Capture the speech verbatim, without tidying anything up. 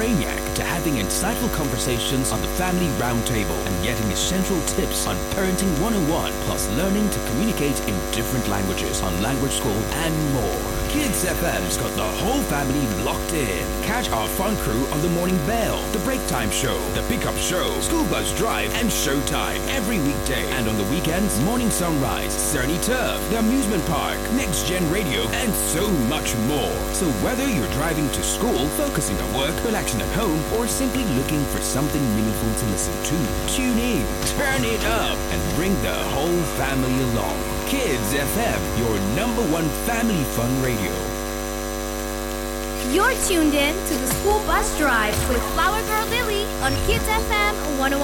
brainiac to having insightful conversations on the family roundtable and getting essential tips on parenting one oh one, plus learning to communicate in different languages on Language School and more. Kids F M's got the whole family locked in. Catch our fun crew on the Morning Bell, the Break Time Show, the Pickup Show, School Bus Drive, and Showtime every weekday. And on the weekends, Morning Sunrise, Cerny Turf, the Amusement Park, Next Gen Radio, and so much more. So whether you're driving to school, focusing on work, relaxing at home, or simply looking for something meaningful to listen to, tune in, turn it up, and bring the whole family along. Kids F M, your number one family fun radio. You're tuned in to the School Bus Drive with Flower Girl Lily on Kids F M one oh one.